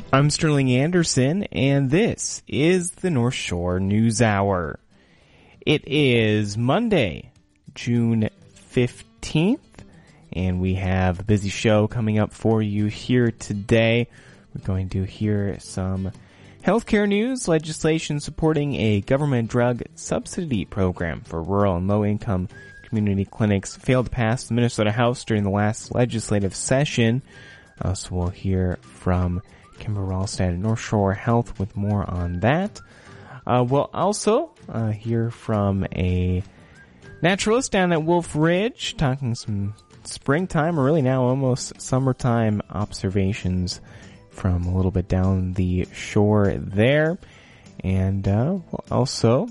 I'm Sterling Anderson, and this is the North Shore News Hour. It is Monday, June 15th, and we have a busy show coming up for you here today. We're going to hear some healthcare news, legislation supporting a government drug subsidy program for rural and low-income community clinics failed to pass the Minnesota House during the last legislative session. So we'll hear from Kimber Ralstad at North Shore Health with more on that. We'll also hear from a naturalist down at Wolf Ridge, talking some springtime, or really now almost summertime observations from a little bit down the shore there. And we'll also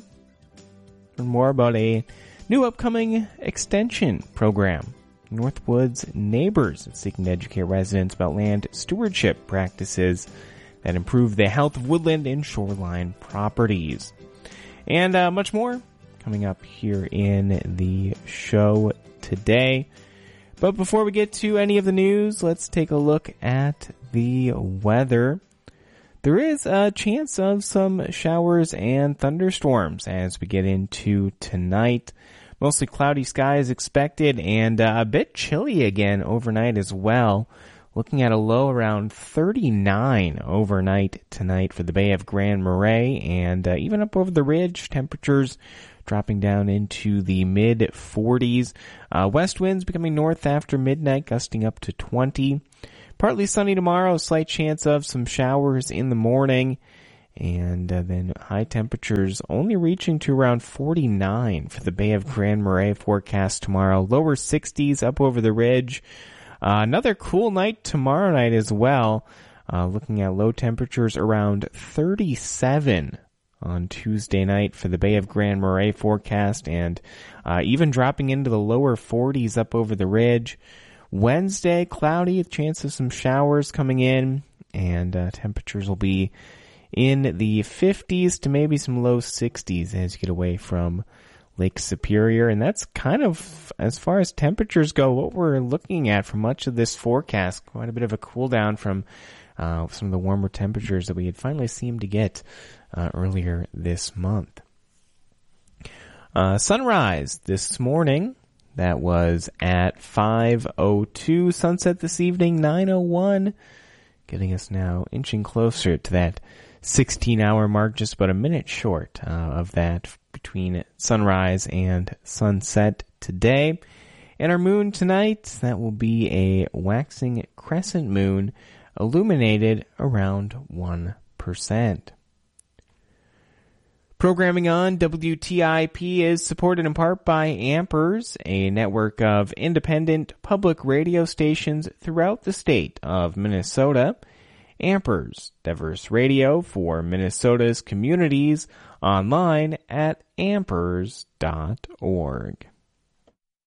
learn more about a new upcoming extension program. Northwoods Neighbors is seeking to educate residents about land stewardship practices that improve the health of woodland and shoreline properties. And much more coming up here in the show today. But before we get to any of the news, let's take a look at the weather. There is a chance of some showers and thunderstorms as we get into tonight. Mostly cloudy skies expected, and a bit chilly again overnight as well. Looking at a low around 39 overnight tonight for the Bay of Grand Marais, and even up over the ridge, temperatures dropping down into the mid-40s. West winds becoming north after midnight, gusting up to 20. Partly sunny tomorrow, slight chance of some showers in the morning. And then high temperatures only reaching to around 49 for the Bay of Grand Marais forecast tomorrow. Lower 60s up over the ridge. Another cool night tomorrow night as well. Looking at low temperatures around 37 on Tuesday night for the Bay of Grand Marais forecast. And even dropping into the lower 40s up over the ridge. Wednesday, cloudy, with chance of some showers coming in. And temperatures will be in the 50s to maybe some low 60s as you get away from Lake Superior. And that's kind of, as far as temperatures go, what we're looking at for much of this forecast. Quite a bit of a cool down from some of the warmer temperatures that we had finally seemed to get earlier this month. Sunrise this morning, that was at 5:02. Sunset this evening, 9:01. Getting us now inching closer to that 16-hour mark, just about a minute short of that between sunrise and sunset today. And our moon tonight, that will be a waxing crescent moon, illuminated around 1%. Programming on WTIP is supported in part by Ampers, a network of independent public radio stations throughout the state of Minnesota. Ampers, diverse radio for Minnesota's communities, online at ampers.org.